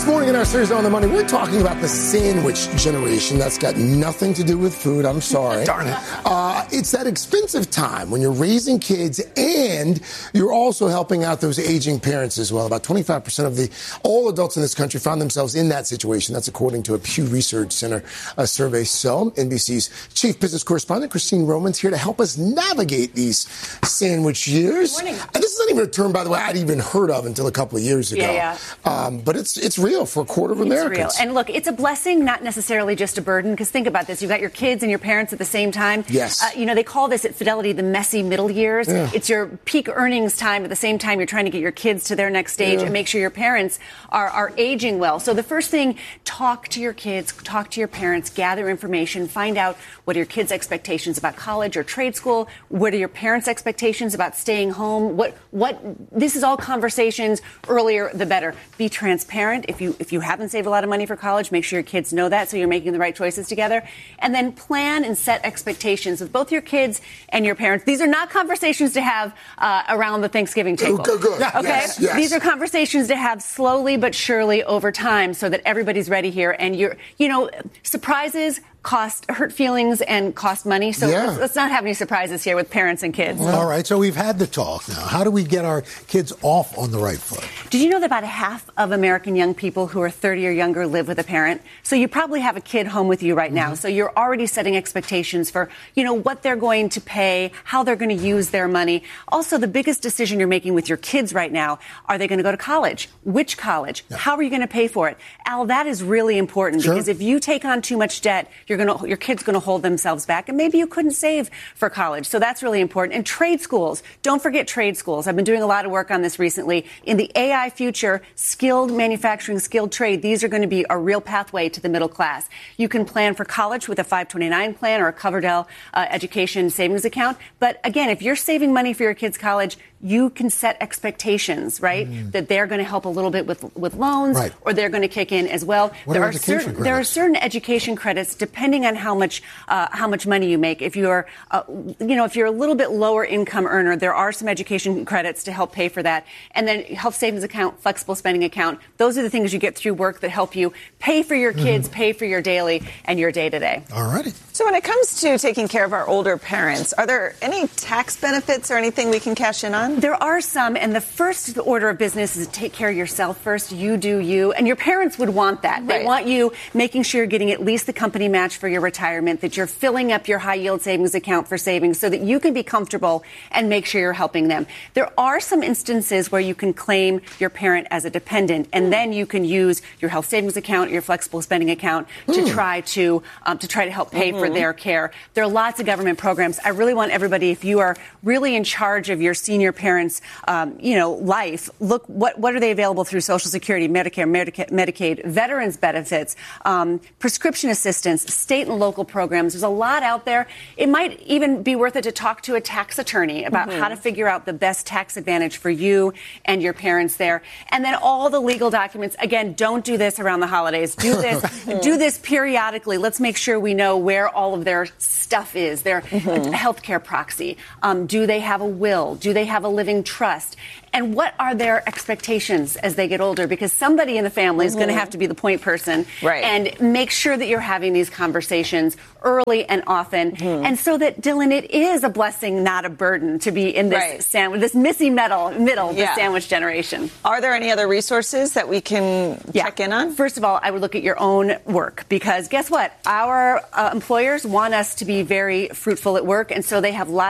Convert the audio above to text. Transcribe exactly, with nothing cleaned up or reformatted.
This morning in our series On the Money, we're talking about the sandwich generation. That's got nothing to do with food. I'm sorry. Darn it. Uh, it's that expensive time when you're raising kids and you're also helping out those aging parents as well. About twenty-five percent of the all adults in this country found themselves in that situation. That's according to a Pew Research Center uh, survey. So N B C's chief business correspondent, Christine Roman's here to help us navigate these sandwich years. Good morning. And this is not even a term, by the way, I'd even heard of until a couple of years ago. Yeah, yeah. Um, but it's it's real for a quarter of Americans. It's real. And look, it's a blessing, not necessarily just a burden, because think about this. You've got your kids and your parents at the same time. Yes. Uh, you know, they call this at Fidelity the messy middle years. Yeah. It's your peak earnings time at the same time you're trying to get your kids to their next stage Yeah. and make sure your parents are, are aging well. So the first thing, talk to your kids, talk to your parents, gather information, find out what are your kids' expectations about college or trade school, what are your parents' expectations about staying home, what, what, this is all conversations, earlier the better. Be transparent. If you, if you haven't saved a lot of money for college, make sure your kids know that so you're making the right choices together. And then plan and set expectations with both your kids and your parents. These are not conversations to have uh, around the Thanksgiving table. Good, good. Okay? Yes, yes. These are conversations to have slowly but surely over time so that everybody's ready here. And you're, you know, surprises cost, hurt feelings and cost money. So Yeah. let's, let's not have any surprises here with parents and kids. All right, so we've had the talk now. How do we get our kids off on the right foot? Did you know that about a half of American young people who are thirty or younger live with a parent? So you probably have a kid home with you right now. Mm-hmm. So you're already setting expectations for, you know, what they're going to pay, how they're going to use their money. Also, the biggest decision you're making with your kids right now, are they going to go to college? Which college? Yeah. How are you going to pay for it? Al, that is really important Sure. because if you take on too much debt, you're going to, your kid's going to hold themselves back, and maybe you couldn't save for college. So that's really important. And trade schools. Don't forget trade schools. I've been doing a lot of work on this recently. In the A I future, skilled manufacturing, skilled trade, these are going to be a real pathway to the middle class. You can plan for college with a five twenty-nine plan or a Coverdell uh, education savings account. But again, if you're saving money for your kids' college, you can set expectations, right? Mm. That they're going to help a little bit with with loans, right. or they're going to kick in as well. What there are are education certain credits? there are certain education credits depending on how much uh, how much money you make. If you're uh, you know if you're a little bit lower income earner, there are some education credits to help pay for that. And then health savings account, flexible spending account. Those are the things you get through work that help you pay for your kids, mm-hmm. pay for your daily and your day to day. All righty. So when it comes to taking care of our older parents, are there any tax benefits or anything we can cash in on? There are some, and the first order of business is to take care of yourself first. You do you, and your parents would want that. Right. They want you making sure you're getting at least the company match for your retirement, that you're filling up your high yield savings account for savings so that you can be comfortable and make sure you're helping them. There are some instances where you can claim your parent as a dependent, and mm. then you can use your health savings account, your flexible spending account to mm. try to um, to try to help pay mm-hmm. for their care. There are lots of government programs. I really want everybody, if you are really in charge of your senior parents' um, you know, life, look, what, what are they available through Social Security, Medicare, Medica- Medicaid, veterans benefits, um, prescription assistance, state and local programs. There's a lot out there. It might even be worth it to talk to a tax attorney about mm-hmm. how to figure out the best tax advantage for you and your parents there. And then all the legal documents. Again, don't do this around the holidays. Do this, do this periodically. Let's make sure we know where all of their stuff is, their mm-hmm. healthcare proxy. Um, do they have a will? Do they have a living trust? And what are their expectations as they get older? Because somebody in the family is mm-hmm. going to have to be the point person. Right. And make sure that you're having these conversations early and often. Mm-hmm. And so that, Dylan, it is a blessing, not a burden, to be in this right. sandwich, this messy middle, middle, yeah. the sandwich generation. Are there any other resources that we can yeah. check in on? First of all, I would look at your own work, because guess what? Our uh, employers want us to be very fruitful at work, and so they have lots